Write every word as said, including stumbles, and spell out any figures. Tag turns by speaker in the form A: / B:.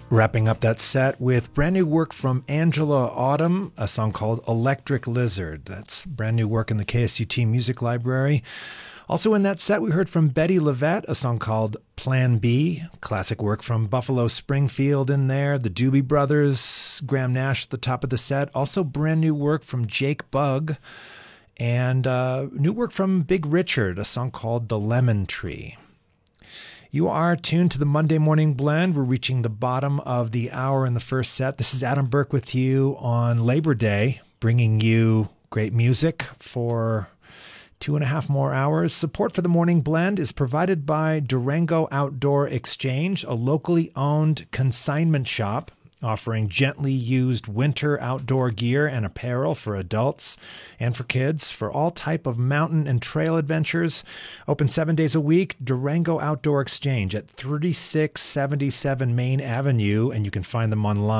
A: Wrapping up that set with brand new work from Angela Autumn, a song called Electric Lizard. That's brand new work in the K S U T Music Library. Also in that set, we heard from Betty Levette, a song called Plan B, classic work from Buffalo Springfield in there, the Doobie Brothers, Graham Nash at the top of the set. Also brand new work from Jake Bugg, and uh, new work from Big Richard, a song called The Lemon Tree. You are tuned to the Monday Morning Blend. We're reaching the bottom of the hour in the first set. This is Adam Burke with you on Labor Day, bringing you great music for two and a half more hours. Support for the Morning Blend is provided by Durango Outdoor Exchange, a locally owned consignment shop offering gently used winter outdoor gear and apparel for adults and for kids for all type of mountain and trail adventures. Open seven days a week, Durango Outdoor Exchange at thirty-six seventy-seven Main Avenue, and you can find them online